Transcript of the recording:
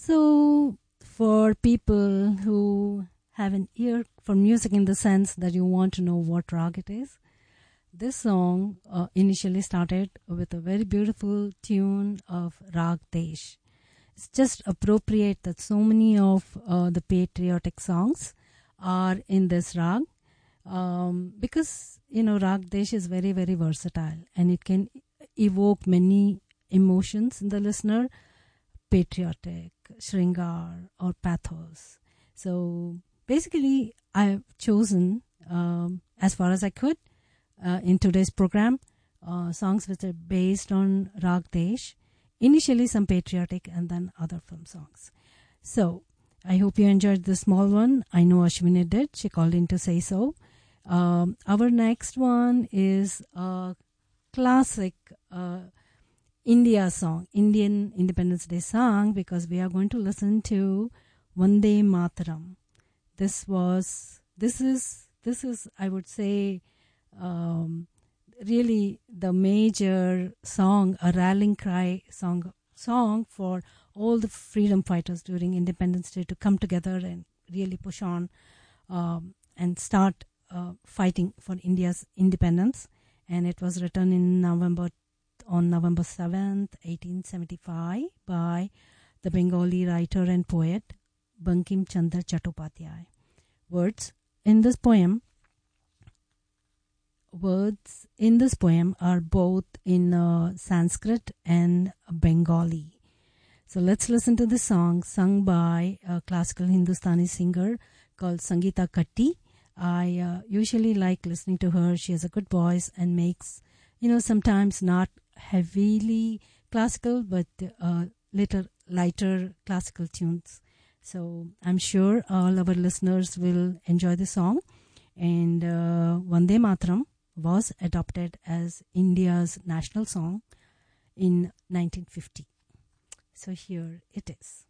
So, for people who have an ear for music in the sense that you want to know what rag it is, this song initially started with a very beautiful tune of Rag Desh. It's just appropriate that so many of the patriotic songs are in this rag because, Rag Desh is very, very versatile and it can evoke many emotions in the listener, patriotic, shringar, or pathos. So basically, I've chosen, as far as I could, in today's program, songs which are based on Rag Desh, initially some patriotic and then other film songs. So I hope you enjoyed the small one. I know Ashwini did. She called in to say so. Our next one is a classic India song, Indian Independence Day song, because we are going to listen to Vande Mataram. This is I would say really the major song, a rallying cry song for all the freedom fighters during Independence Day to come together and really push on and start fighting for India's independence. And it was written on November 7th, 1875 by the Bengali writer and poet Bankim Chandra Chattopadhyay. Words in this poem are both in Sanskrit and Bengali. So let's listen to this song sung by a classical Hindustani singer called Sangeeta Katti. I usually like listening to her. She has a good voice and makes, sometimes not heavily classical, but little lighter classical tunes. So I'm sure all our listeners will enjoy the song. And Vande Mataram was adopted as India's national song in 1950. So here it is.